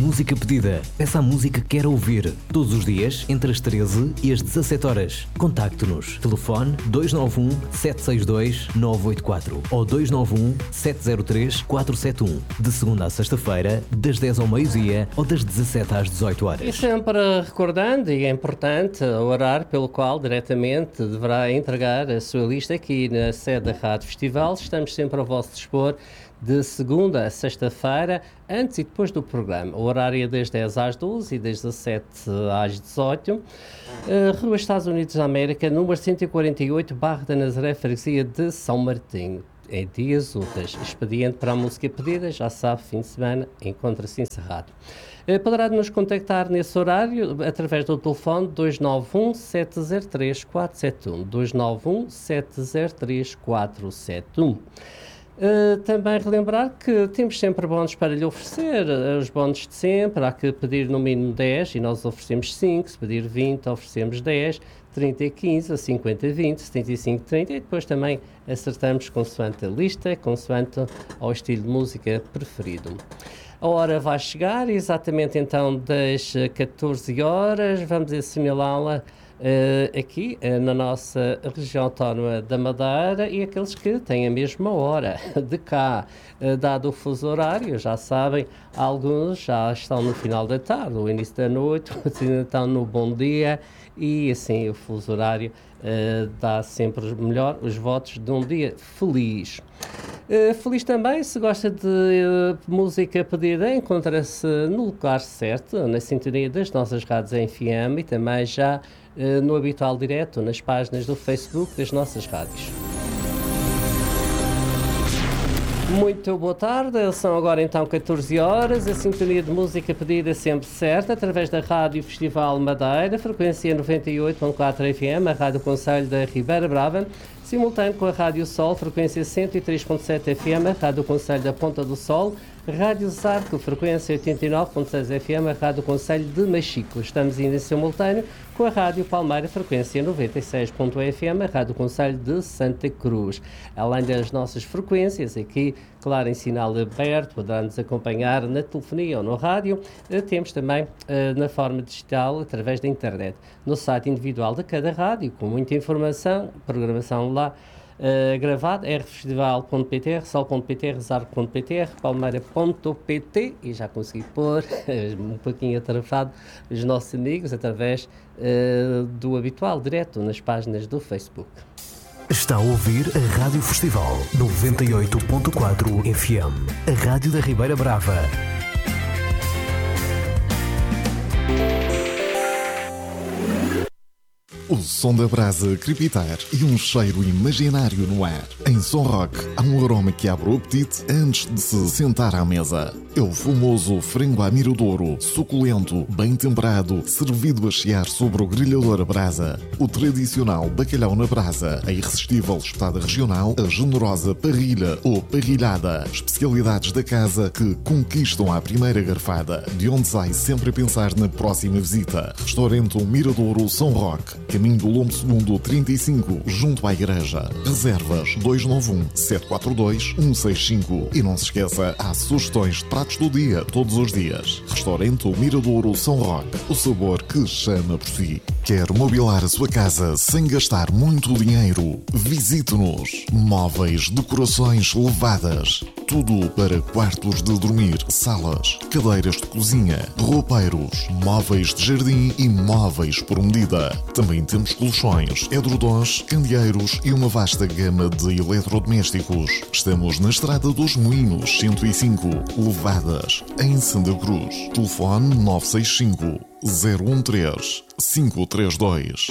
música pedida. Peça a música que quer ouvir. Todos os dias, entre as 13 e as 17 horas. Contacte-nos. Telefone 291 762 984 ou 291 703 471. De segunda a sexta-feira, das 10 ao meio-dia ou das 17 às 18 horas. E sempre recordando, e é importante, o horário pelo qual diretamente deverá entregar a sua lista aqui na sede da Rádio Festival. Estamos sempre ao vosso dispor de segunda a sexta-feira, antes e depois do programa. O horário é das 10 às 12 e das 17 às 18. Rua Estados Unidos da América, número 148, Barra da Nazaré, freguesia de São Martinho. Em dias úteis. Expediente para a música pedida, já sabe, fim de semana, encontra-se encerrado. Poderá nos contactar nesse horário através do telefone 291 703 471. 291 703 471. Também relembrar que temos sempre bónus para lhe oferecer, os bónus de sempre, há que pedir no mínimo 10 e nós oferecemos 5, se pedir 20 oferecemos 10, 30 15, 50 20, 75 30 e depois também acertamos consoante a lista, consoante ao estilo de música preferido. A hora vai chegar, exatamente então das 14 horas, vamos assinalá-la aqui na nossa região autónoma da Madeira e aqueles que têm a mesma hora de cá, dado o fuso horário, já sabem, alguns já estão no final da tarde, no início da noite, outros ainda estão no bom dia e assim o fuso horário dá sempre melhor os votos de um dia feliz. Feliz também, se gosta de música pedida, encontra-se no lugar certo, na sintonia das nossas rádios em FM e também já no habitual direto, nas páginas do Facebook das nossas rádios. Muito boa tarde, são agora então 14 horas, a sintonia de música pedida sempre certa, através da Rádio Festival Madeira, frequência 98.4 FM, a Rádio Conselho da Ribeira Brava, simultâneo com a Rádio Sol, frequência 103.7 FM, a Rádio Conselho da Ponta do Sol, Rádio Zarco, frequência 89.6 FM, a Rádio Conselho de Machico. Estamos ainda em simultâneo com a Rádio Palmeira, frequência 96.1 FM, a Rádio Conselho de Santa Cruz. Além das nossas frequências, aqui, claro, em sinal aberto, poderá-nos acompanhar na telefonia ou no rádio, temos também na forma digital, através da internet, no site individual de cada rádio, com muita informação, programação lá, gravado, rfestival.pt, sol.pt, rezar.pt, palmeira.pt e já consegui pôr um pouquinho atrafado os nossos amigos através do habitual direto nas páginas do Facebook. Está a ouvir a Rádio Festival 98.4 FM, a Rádio da Ribeira Brava. O som da brasa a crepitar e um cheiro imaginário no ar. Em Som Rock há um aroma que abre o apetite antes de se sentar à mesa. É o famoso frango à miradouro, suculento, bem temperado, servido a chiar sobre o grelhador a brasa. O tradicional bacalhau na brasa, a irresistível espetada regional, a generosa parrilha ou parrilhada. Especialidades da casa que conquistam à primeira garfada, de onde sai sempre a pensar na próxima visita. Restaurante Miradouro Som Rock, caminho do Lombo Segundo 35, junto à igreja. Reservas 291 742 165. E não se esqueça, há sugestões de pratos do dia, todos os dias. Restaurante Miradouro Som Rock, o sabor que chama por si. Quer mobilar a sua casa sem gastar muito dinheiro? Visite-nos. Móveis, decorações levadas. Tudo para quartos de dormir, salas, cadeiras de cozinha, roupeiros, móveis de jardim e móveis por medida. Também temos colchões, edredons, candeeiros e uma vasta gama de eletrodomésticos. Estamos na Estrada dos Moinhos, 105, Levadas, em Santa Cruz. Telefone 965 013 532.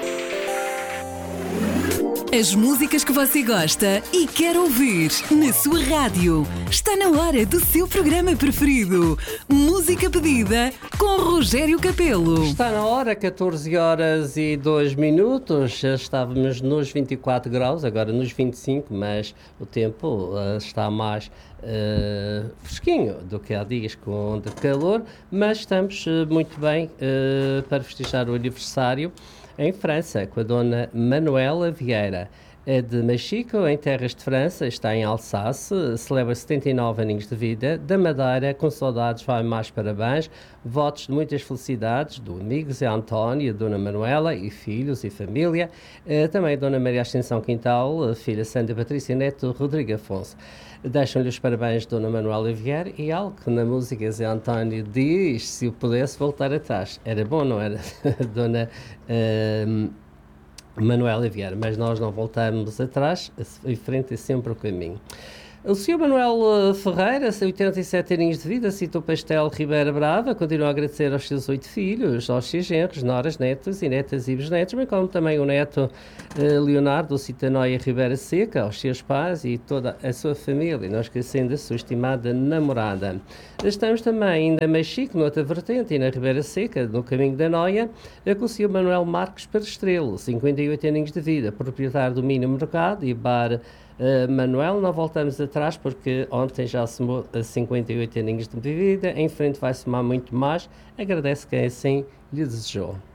As músicas que você gosta e quer ouvir na sua rádio. Está na hora do seu programa preferido. Música pedida com Rogério Capelo. Está na hora, 14 horas e 2 minutos. Já estávamos nos 24 graus, agora nos 25, mas o tempo está mais fresquinho do que há dias com de calor, mas estamos muito bem para festejar o aniversário em França, com a dona Manuela Vieira. é de Machico, em terras de França, está em Alsace, celebra 79 aninhos de vida. Da Madeira, com saudades, vai mais parabéns, votos de muitas felicidades do amigo Zé António, Dona Manuela e filhos e família, também Dona Maria Ascensão Quintal, filha Santa Patrícia, neto Rodrigo Afonso. Deixam-lhe os parabéns Dona Manuela Vieira e algo que na música Zé António diz, se eu pudesse voltar atrás. Era bom, não era? Dona Manuela Vieira, mas nós não voltamos atrás, em frente é sempre o caminho. O Sr. Manuel Ferreira, 87 aninhos de vida, citou Pastel Ribeira Brava, continua a agradecer aos seus 8 filhos, aos seus genros, noras, netos e netas e bisnetos, bem como também o neto Leonardo Citanoia Ribeira Seca, aos seus pais e toda a sua família, não esquecendo a sua estimada namorada. Estamos também ainda mais chique, noutra vertente, e na Ribeira Seca, no caminho da Noia, com o Sr. Manuel Marcos Perestrelo, 58 aninhos de vida, proprietário do Mini Mercado e bar Manuel. Não voltamos atrás porque ontem já somou 58 aninhos de vida, em frente vai somar muito mais. Agradece quem assim lhe desejou.